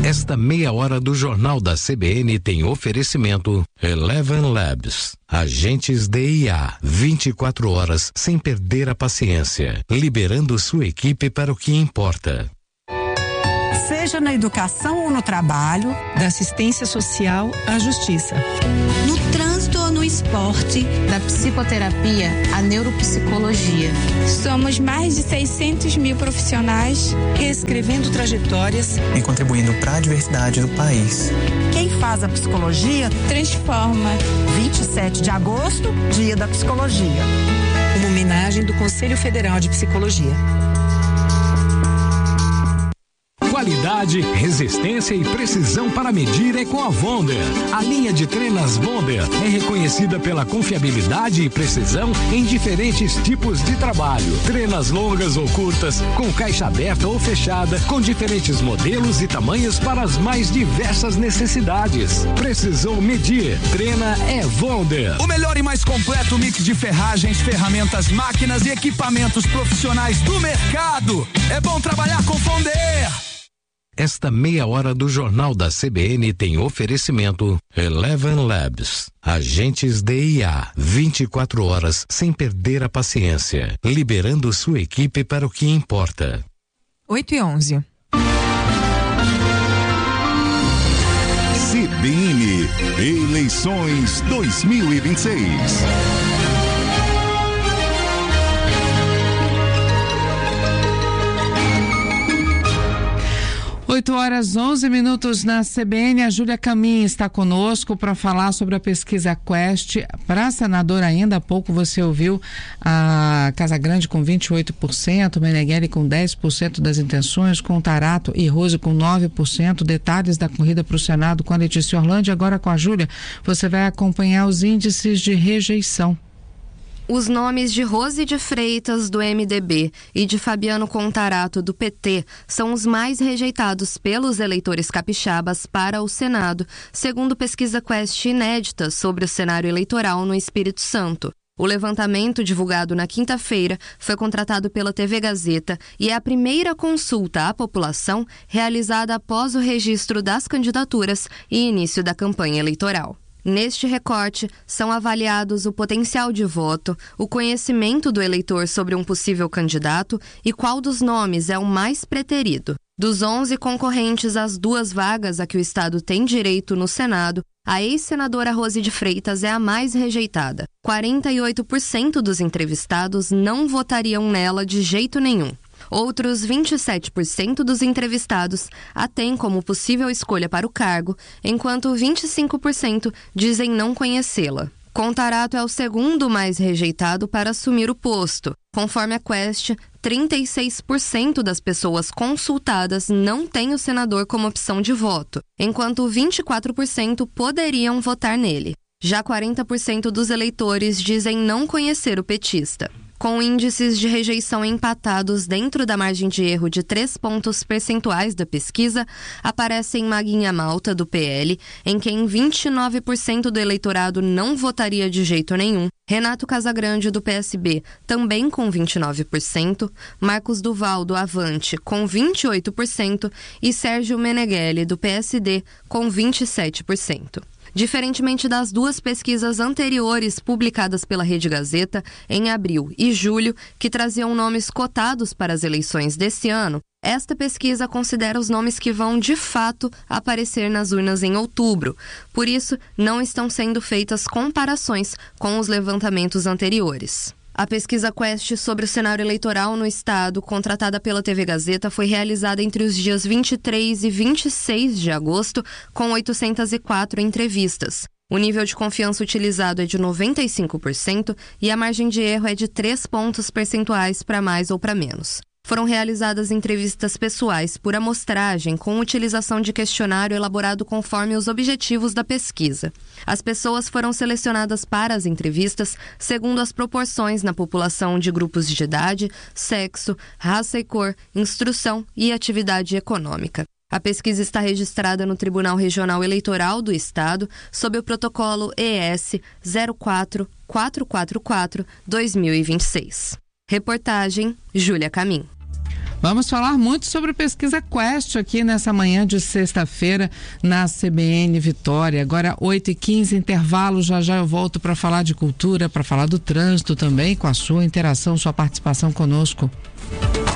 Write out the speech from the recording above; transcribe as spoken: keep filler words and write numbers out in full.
Esta meia hora do Jornal da C B N tem oferecimento Eleven Labs. Agentes de I A, vinte e quatro horas sem perder a paciência, liberando sua equipe para o que importa. Seja na educação ou no trabalho, da assistência social à justiça, no trânsito ou no esporte, da psicoterapia à neuropsicologia. Somos mais de seiscentos mil profissionais reescrevendo trajetórias e contribuindo para a diversidade do país. Quem faz a psicologia transforma. vinte e sete de agosto, Dia da Psicologia. Uma homenagem do Conselho Federal de Psicologia. Qualidade, resistência e precisão para medir é com a Wonder. A linha de trenas Wonder é reconhecida pela confiabilidade e precisão em diferentes tipos de trabalho. Trenas longas ou curtas, com caixa aberta ou fechada, com diferentes modelos e tamanhos para as mais diversas necessidades. Precisou medir, treina é Wonder. O melhor e mais completo mix de ferragens, ferramentas, máquinas e equipamentos profissionais do mercado. É bom trabalhar com Wonder. Esta meia hora do Jornal da C B N tem oferecimento Eleven Labs. Agentes de I A, vinte e quatro horas sem perder a paciência, liberando sua equipe para o que importa. oito e onze. C B N Eleições dois mil e vinte e seis. oito horas onze minutos na C B N. A Júlia Camin está conosco para falar sobre a pesquisa Quest. Para senador, ainda há pouco você ouviu a Casagrande com vinte e oito por cento, Meneghelli com dez por cento das intenções, com Tarato e Rose com nove por cento. Detalhes da corrida para o Senado com a Letícia Orlandi. Agora com a Júlia, você vai acompanhar os índices de rejeição. Os nomes de Rose de Freitas, do M D B, e de Fabiano Contarato, do P T, são os mais rejeitados pelos eleitores capixabas para o Senado, segundo pesquisa Quest inédita sobre o cenário eleitoral no Espírito Santo. O levantamento, divulgado na quinta-feira, foi contratado pela T V Gazeta e é a primeira consulta à população realizada após o registro das candidaturas e início da campanha eleitoral. Neste recorte, são avaliados o potencial de voto, o conhecimento do eleitor sobre um possível candidato e qual dos nomes é o mais preterido. Dos onze concorrentes às duas vagas a que o Estado tem direito no Senado, a ex-senadora Rose de Freitas é a mais rejeitada. quarenta e oito por cento dos entrevistados não votariam nela de jeito nenhum. Outros vinte e sete por cento dos entrevistados a têm como possível escolha para o cargo, enquanto vinte e cinco por cento dizem não conhecê-la. Contarato é o segundo mais rejeitado para assumir o posto. Conforme a Quest, trinta e seis por cento das pessoas consultadas não têm o senador como opção de voto, enquanto vinte e quatro por cento poderiam votar nele. Já quarenta por cento dos eleitores dizem não conhecer o petista. Com índices de rejeição empatados dentro da margem de erro de três pontos percentuais da pesquisa, aparecem Maguinha Malta, do P L, em quem vinte e nove por cento do eleitorado não votaria de jeito nenhum, Renato Casagrande, do P S B, também com vinte e nove por cento, Marcos Duval, do Avante, com vinte e oito por cento e Sérgio Meneghelli, do P S D, com vinte e sete por cento. Diferentemente das duas pesquisas anteriores publicadas pela Rede Gazeta, em abril e julho, que traziam nomes cotados para as eleições desse ano, esta pesquisa considera os nomes que vão, de fato, aparecer nas urnas em outubro. Por isso, não estão sendo feitas comparações com os levantamentos anteriores. A pesquisa Quest sobre o cenário eleitoral no Estado, contratada pela T V Gazeta, foi realizada entre os dias vinte e três e vinte e seis de agosto, com oitocentas e quatro entrevistas. O nível de confiança utilizado é de noventa e cinco por cento e a margem de erro é de três pontos percentuais para mais ou para menos. Foram realizadas entrevistas pessoais por amostragem com utilização de questionário elaborado conforme os objetivos da pesquisa. As pessoas foram selecionadas para as entrevistas segundo as proporções na população de grupos de idade, sexo, raça e cor, instrução e atividade econômica. A pesquisa está registrada no Tribunal Regional Eleitoral do Estado sob o protocolo E S zero quatro quatro quatro quatro barra dois mil e vinte e seis. Reportagem Júlia Camin. Vamos falar muito sobre pesquisa Quest aqui nessa manhã de sexta-feira na C B N Vitória. Agora oito e quinze, intervalo, já já eu volto para falar de cultura, para falar do trânsito também, com a sua interação, sua participação conosco.